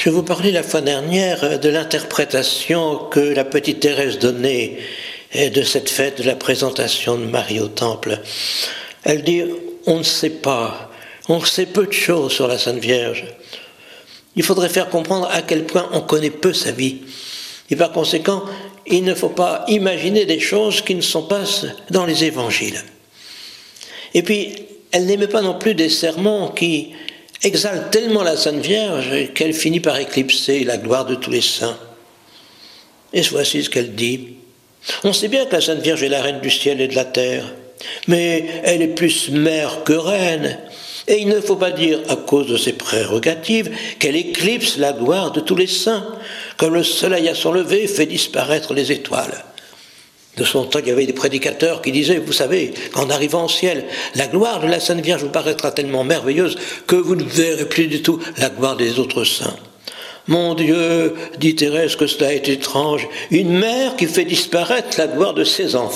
Je vous parlais la fois dernière de l'interprétation que la petite Thérèse donnait de cette fête de la présentation de Marie au Temple. Elle dit « on ne sait pas, on sait peu de choses sur la Sainte Vierge ». Il faudrait faire comprendre à quel point on connaît peu sa vie. Et par conséquent, il ne faut pas imaginer des choses qui ne sont pas dans les évangiles. Et puis, elle n'aimait pas non plus des sermons qui exaltent tellement la Sainte Vierge qu'elle finit par éclipser la gloire de tous les saints. Et voici ce qu'elle dit. On sait bien que la Sainte Vierge est la reine du ciel et de la terre, mais elle est plus mère que reine. Et il ne faut pas dire, à cause de ses prérogatives, qu'elle éclipse la gloire de tous les saints, comme le soleil à son lever fait disparaître les étoiles. De son temps, il y avait des prédicateurs qui disaient, vous savez, qu'en arrivant au ciel, la gloire de la Sainte Vierge vous paraîtra tellement merveilleuse que vous ne verrez plus du tout la gloire des autres saints. Mon Dieu, dit Thérèse, que cela est étrange, une mère qui fait disparaître la gloire de ses enfants.